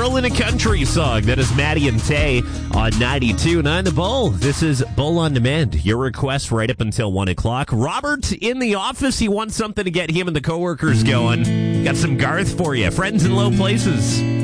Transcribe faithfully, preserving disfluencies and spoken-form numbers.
Rolling a Country song. That is Maddie and Tay on ninety-two point nine The Bull. This is Bull on Demand. Your request right up until one o'clock. Robert in the office. He wants something to get him and the coworkers going. Got some Garth for you. Friends in Low Places.